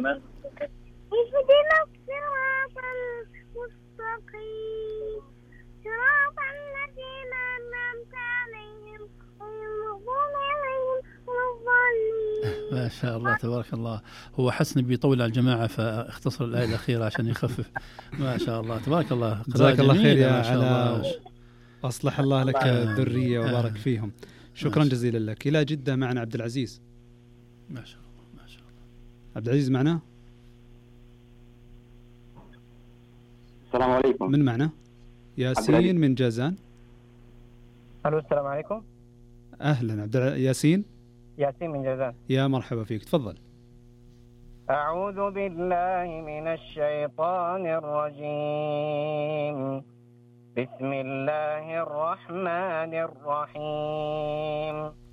اهدنا الصراط المستقيم صراط الذين أنعمت عليهم غير المغضوب عليهم ولا الضالين. ما شاء الله تبارك الله. هو حسن بيطول على الجماعة فاختصر الآية الأخيرة عشان يخفف. ما شاء الله تبارك الله. جزاك الله خير يا ما شاء علاء، الله. أصلح الله لك الذرية وبارك فيهم. شكرا جزيلا لك. إلى جدة معنا عبد العزيز. ما شاء الله ما شاء الله. عبد العزيز معنا؟ السلام عليكم. من معنا؟ ياسين من جازان. الو السلام عليكم. أهلا عبد ياسين من جازان. يا مرحبا فيك، تفضل. أعوذ بالله من الشيطان الرجيم. بسم الله الرحمن الرحيم.